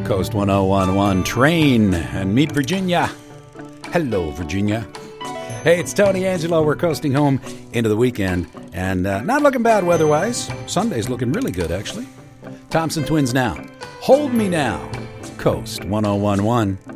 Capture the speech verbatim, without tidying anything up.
Coast one oh one one Train and meet Virginia. Hello, Virginia. Hey, it's Tony Angelo. We're coasting home into the weekend, and uh, not looking bad weather-wise. Sunday's looking really good, actually. Thompson Twins now. Hold Me Now. Coast one oh one one.